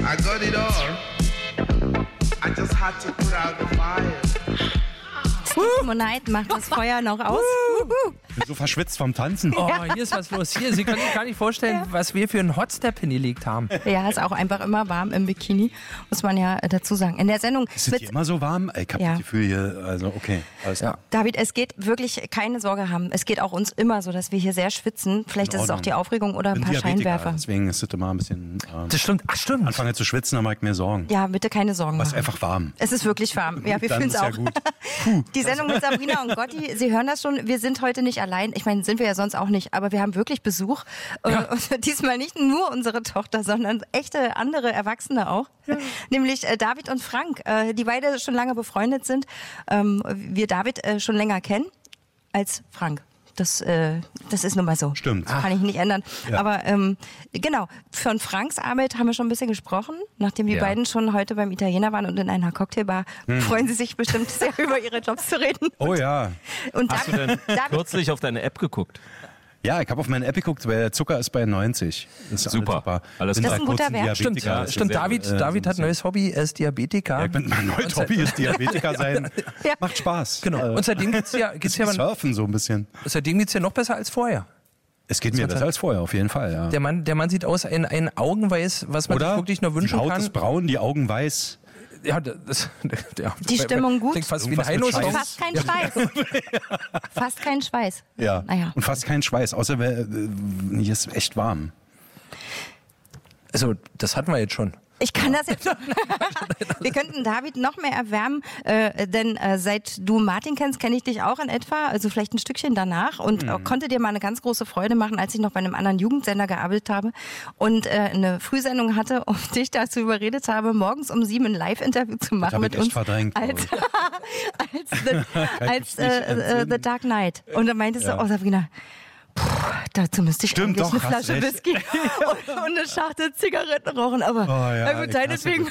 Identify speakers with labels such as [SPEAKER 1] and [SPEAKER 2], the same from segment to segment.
[SPEAKER 1] I got it all. I just had to put out the fire.
[SPEAKER 2] Monite macht das Feuer noch aus.
[SPEAKER 3] Ich bin so verschwitzt vom Tanzen.
[SPEAKER 4] Oh, hier ist was los. Hier, Sie können sich gar nicht vorstellen, was wir für einen Hotstep hingelegt haben.
[SPEAKER 2] Ja, ist auch einfach immer warm im Bikini, muss man ja dazu sagen. In der Sendung
[SPEAKER 3] Ist es hier immer so warm? Ich habe das Gefühl hier, also okay. Alles klar.
[SPEAKER 2] David, es geht wirklich, keine Sorge haben. Es geht auch uns immer so, dass wir hier sehr schwitzen. Vielleicht ist es auch die Aufregung oder ein paar Scheinwerfer.
[SPEAKER 3] Deswegen ist es immer ein bisschen...
[SPEAKER 4] Das stimmt. Ach, stimmt.
[SPEAKER 3] Anfange zu schwitzen, dann mache ich mir Sorgen.
[SPEAKER 2] Ja, bitte keine Sorgen machen.
[SPEAKER 3] Es ist einfach warm.
[SPEAKER 2] Es ist wirklich warm. Ja, wir fühlen es auch.
[SPEAKER 3] Ja gut.
[SPEAKER 2] Die Sendung mit Sabrina und Gotti, Sie hören das schon, wir sind heute nicht allein. Ich meine, sind wir ja sonst auch nicht, aber wir haben wirklich Besuch. Ja. Und diesmal nicht nur unsere Tochter, sondern echte andere Erwachsene auch. Ja. Nämlich David und Frank, die beide schon lange befreundet sind. Wir David schon länger kennen als Frank. Das ist nun mal so.
[SPEAKER 3] Stimmt.
[SPEAKER 2] Das kann ich nicht ändern. Ja. Aber genau, von Franks Arbeit haben wir schon ein bisschen gesprochen. Nachdem die beiden schon heute beim Italiener waren und in einer Cocktailbar, freuen sie sich bestimmt sehr, über ihre Jobs zu reden.
[SPEAKER 3] Oh ja.
[SPEAKER 5] Und hast du denn kürzlich auf deine App geguckt?
[SPEAKER 3] Ja, ich habe auf meine App geguckt, weil der Zucker ist bei 90. Das ist
[SPEAKER 5] super.
[SPEAKER 3] Alles
[SPEAKER 2] das ist ein guter Wert.
[SPEAKER 4] Stimmt, David hat ein neues Hobby, er ist Diabetiker.
[SPEAKER 3] Ja, mein neues Hobby ist Diabetiker sein. Ja. Macht Spaß.
[SPEAKER 4] Genau. Und seitdem geht's ja
[SPEAKER 3] Surfen so ein bisschen.
[SPEAKER 4] Seitdem geht's ja noch besser als vorher.
[SPEAKER 3] Es geht mir besser als vorher, auf jeden Fall, ja.
[SPEAKER 4] Der Mann sieht aus ein Augenweiß, was man sich wirklich nur wünschen kann.
[SPEAKER 3] Die Haut ist braun, die Augen weiß.
[SPEAKER 4] Ja,
[SPEAKER 2] die Stimmung gut.
[SPEAKER 4] Klingt fast wie ein Heilungsraum.
[SPEAKER 2] Fast kein Schweiß. Fast kein Schweiß.
[SPEAKER 3] Ja.
[SPEAKER 2] Naja.
[SPEAKER 3] Und fast kein Schweiß, außer hier ist echt warm.
[SPEAKER 4] Also, das hatten wir jetzt schon.
[SPEAKER 2] Ich kann das jetzt. Wir könnten David noch mehr erwärmen, denn seit du Martin kennst, kenne ich dich auch in etwa, also vielleicht ein Stückchen danach und konnte dir mal eine ganz große Freude machen, als ich noch bei einem anderen Jugendsender gearbeitet habe und eine Frühsendung hatte und dich dazu überredet habe, morgens um 7 ein Live-Interview zu machen mit uns.
[SPEAKER 3] Verdrängt,
[SPEAKER 2] als The Dark Knight. Und dann meintest du, Sabrina, dazu müsste ich eigentlich eine Flasche Whisky und eine Schachtel Zigaretten rauchen, aber gut, deinetwegen.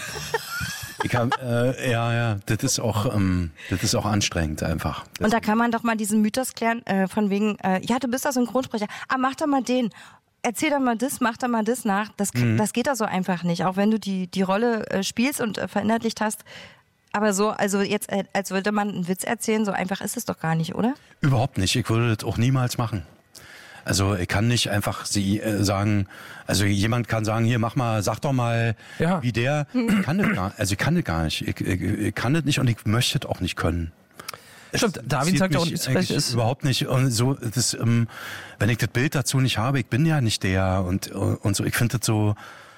[SPEAKER 2] Das ist auch anstrengend einfach.
[SPEAKER 3] Und
[SPEAKER 2] da kann man doch mal diesen Mythos klären, von wegen, du bist doch Synchronsprecher, mach doch mal den. Erzähl doch mal das, mach doch mal das nach. Das geht doch so einfach nicht, auch wenn du die Rolle spielst und verinnerlicht hast. Aber so, also jetzt, als würde man einen Witz erzählen, so einfach ist es doch gar nicht, oder?
[SPEAKER 3] Überhaupt nicht, ich würde das auch niemals machen. Also ich kann nicht einfach sagen, also jemand kann sagen, hier sag doch mal, wie der. Ich kann das gar nicht. Ich kann das nicht und ich möchte das auch nicht können.
[SPEAKER 4] Stimmt, David sagt auch
[SPEAKER 3] ist überhaupt nicht. Und so, wenn ich das Bild dazu nicht habe, ich bin ja nicht der und so, ich finde das so.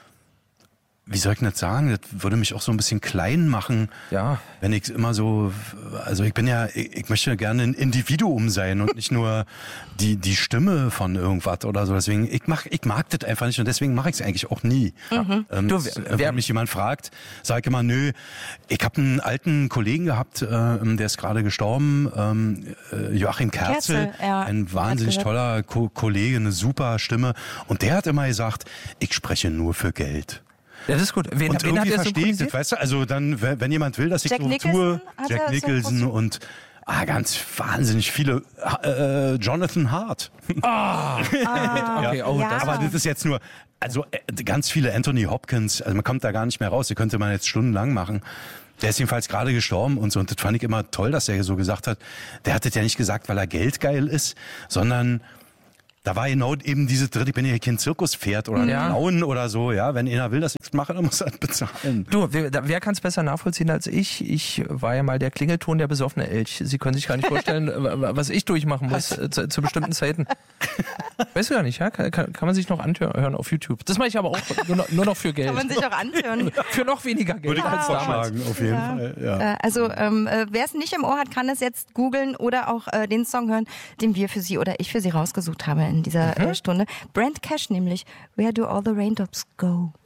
[SPEAKER 3] Wie soll ich das sagen? Das würde mich auch so ein bisschen klein machen, wenn ich immer so, also ich möchte gerne ein Individuum sein und nicht nur die Stimme von irgendwas oder so. Deswegen, ich mag das einfach nicht und deswegen mache ich es eigentlich auch nie. Wenn mich jemand fragt, sage ich immer, nö, ich habe einen alten Kollegen gehabt, der ist gerade gestorben, Joachim Kerzel, ein wahnsinnig toller Kollege, eine super Stimme und der hat immer gesagt, ich spreche nur für Geld.
[SPEAKER 4] Ja, das ist gut. Wen
[SPEAKER 3] hat der verstehe ich das, weißt du? Also dann, wenn jemand will, dass ich so tue, Jack Nicholson und ganz wahnsinnig viele, Jonathan Hart.
[SPEAKER 4] Okay,
[SPEAKER 3] aber das ist jetzt nur, also ganz viele Anthony Hopkins, also man kommt da gar nicht mehr raus, die könnte man jetzt stundenlang machen. Der ist jedenfalls gerade gestorben und so. Und das fand ich immer toll, dass er so gesagt hat. Der hat das ja nicht gesagt, weil er geldgeil ist, sondern da war genau eben diese dritte, ich bin ja kein Zirkuspferd oder ein Clown oder so, wenn einer will, dass ich es mache, dann muss er das bezahlen.
[SPEAKER 4] Du, wer kann es besser nachvollziehen als ich? Ich war ja mal der Klingelton der besoffene Elch. Sie können sich gar nicht vorstellen, was ich durchmachen muss zu bestimmten Zeiten. Weißt du gar nicht, ja? Kann man sich noch anhören auf YouTube. Das mache ich aber auch nur noch für Geld.
[SPEAKER 2] Kann man sich auch anhören.
[SPEAKER 4] Für noch weniger Geld.
[SPEAKER 3] Würde ich als damals. Auf jeden Fall, ja.
[SPEAKER 2] Also, wer es nicht im Ohr hat, kann es jetzt googeln oder auch den Song hören, den wir für Sie oder ich für Sie rausgesucht haben in dieser Stunde. Brand Cash nämlich, Where Do All the Raindrops Go?